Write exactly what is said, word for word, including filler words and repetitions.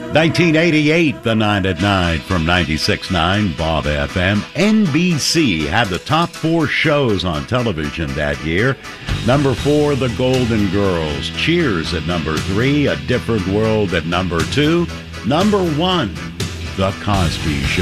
nineteen eighty-eight, The Night at Night from ninety-six point nine Bob F M. N B C had the top four shows on television that year. Number four, The Golden Girls. Cheers at number three. A Different World at number two. Number one, The Cosby Show.